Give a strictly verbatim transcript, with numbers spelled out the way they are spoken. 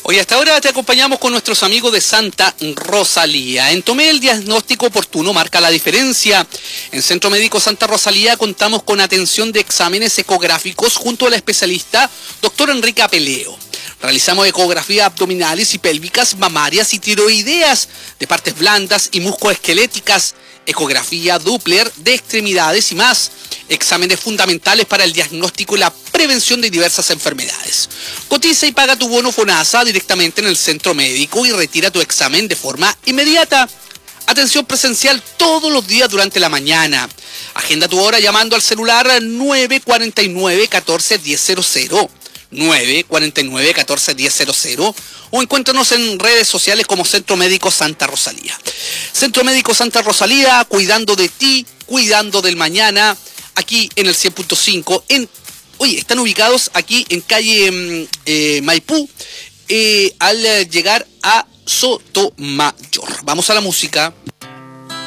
Hoy hasta ahora te acompañamos con nuestros amigos de Santa Rosalía. En Tomé el diagnóstico oportuno marca la diferencia. En Centro Médico Santa Rosalía contamos con atención de exámenes ecográficos junto al especialista doctor Enrique Apeleo. Realizamos ecografías abdominales y pélvicas, mamarias y tiroideas de partes blandas y musculoesqueléticas, ecografía Doppler de extremidades y más. Exámenes fundamentales para el diagnóstico y la prevención de diversas enfermedades. Cotiza y paga tu bono FONASA directamente en el centro médico y retira tu examen de forma inmediata. Atención presencial todos los días durante la mañana. Agenda tu hora llamando al celular nueve cuatro nueve, uno cuatro uno cero cero cero. nueve cuatro nueve, uno cuatro uno cero cero cero o encuéntranos en redes sociales como Centro Médico Santa Rosalía. Centro Médico Santa Rosalía, cuidando de ti, cuidando del mañana, aquí en el cien punto cinco. En, oye, están ubicados aquí en calle eh, Maipú, eh, al llegar a Sotomayor. Vamos a la música.